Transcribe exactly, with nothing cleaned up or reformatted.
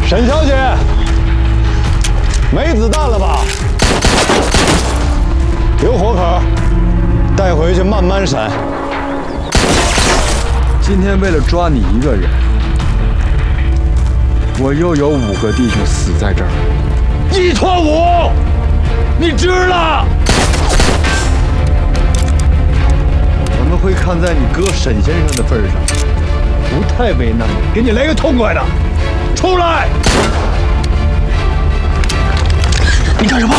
沈小姐，没子弹了吧？留活口，带回去慢慢审。 今天为了抓你一个人，我又有五个弟兄死在这儿。 一拖五，你知了？ 我们会看在你哥沈先生的份上，不太为难你， 给你来个痛快的，出来！你干什么？